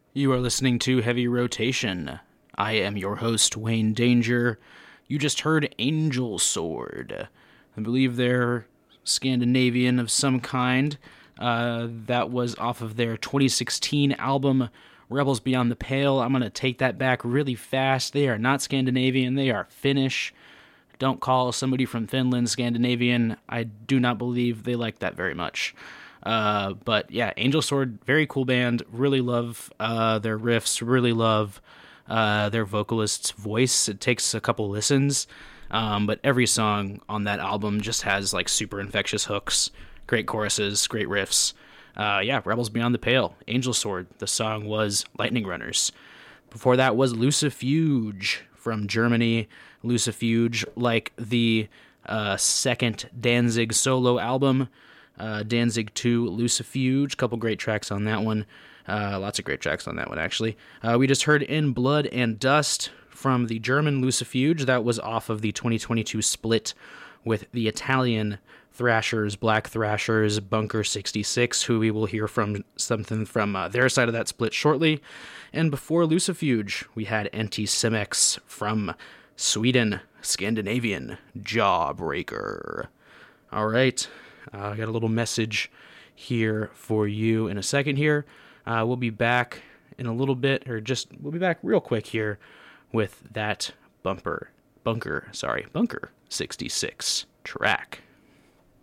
You are listening to Heavy Rotation. I am your host, Wayne Danger. You just heard Angel Sword. I believe they're Scandinavian of some kind. That was off of their 2016 album, Rebels Beyond the Pale. I'm going to take that back really fast. They are not Scandinavian, they are Finnish. Don't call somebody from Finland Scandinavian. I do not believe they like that very much. But yeah, Angel Sword, very cool band. Really love their riffs. Really love their vocalist's voice. It takes a couple listens, but every song on that album just has like super infectious hooks, great choruses, great riffs. Yeah, Rebels Beyond the Pale, Angel Sword. The song was Lightning Runners. Before that was Lucifuge from Germany. Lucifuge, like the second Danzig solo album, Danzig 2, Lucifuge. Couple great tracks on that one. Lots of great tracks on that one, actually. We just heard In Blood and Dust from the German Lucifuge. That was off of the 2022 split with the Italian thrashers, Black Thrashers, Bunker 66, who we will hear from something from their side of that split shortly. And before Lucifuge, we had Anti-Cimex from Sweden, Scandinavian, Jawbreaker. All right, I got a little message here for you in a second here. We'll be back in a little bit, we'll be back real quick here with that Bunker 66 track.